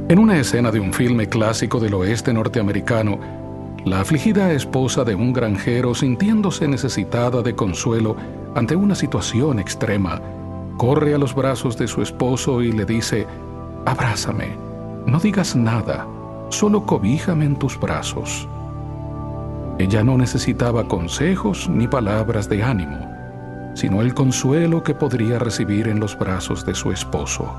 En una escena de un filme clásico del oeste norteamericano, la afligida esposa de un granjero, sintiéndose necesitada de consuelo ante una situación extrema, corre a los brazos de su esposo y le dice: «Abrázame, no digas nada, solo cobíjame en tus brazos». Ella no necesitaba consejos ni palabras de ánimo, sino el consuelo que podría recibir en los brazos de su esposo.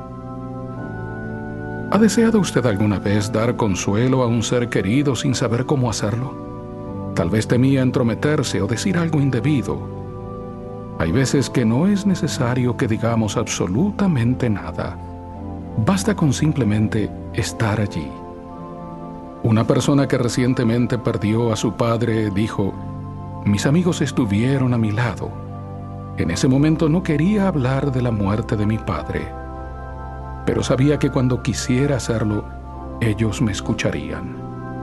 ¿Ha deseado usted alguna vez dar consuelo a un ser querido sin saber cómo hacerlo? Tal vez temía entrometerse o decir algo indebido. Hay veces que no es necesario que digamos absolutamente nada. Basta con simplemente estar allí. Una persona que recientemente perdió a su padre dijo: «Mis amigos estuvieron a mi lado. En ese momento no quería hablar de la muerte de mi padre, pero sabía que cuando quisiera hacerlo, ellos me escucharían».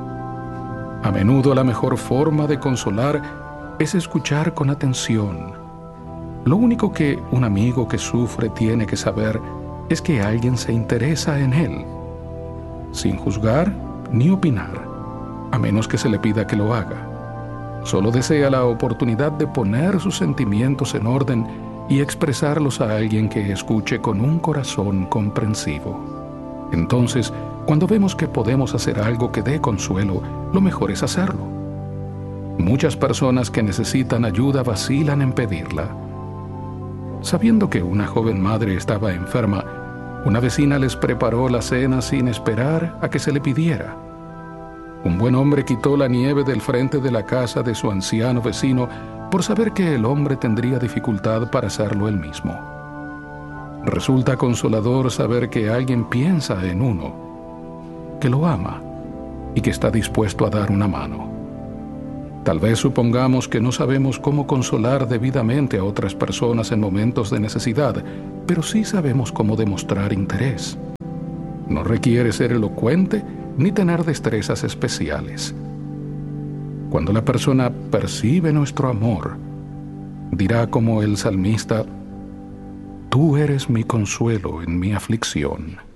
A menudo la mejor forma de consolar es escuchar con atención. Lo único que un amigo que sufre tiene que saber es que alguien se interesa en él, sin juzgar ni opinar, a menos que se le pida que lo haga. Solo desea la oportunidad de poner sus sentimientos en orden y expresarlos a alguien que escuche con un corazón comprensivo. Entonces, cuando vemos que podemos hacer algo que dé consuelo, lo mejor es hacerlo. Muchas personas que necesitan ayuda vacilan en pedirla. Sabiendo que una joven madre estaba enferma, una vecina les preparó la cena sin esperar a que se le pidiera. Un buen hombre quitó la nieve del frente de la casa de su anciano vecino por saber que el hombre tendría dificultad para hacerlo él mismo. Resulta consolador saber que alguien piensa en uno, que lo ama y que está dispuesto a dar una mano. Tal vez supongamos que no sabemos cómo consolar debidamente a otras personas en momentos de necesidad, pero sí sabemos cómo demostrar interés. No requiere ser elocuente ni tener destrezas especiales. Cuando la persona percibe nuestro amor, dirá como el salmista: «Tú eres mi consuelo en mi aflicción».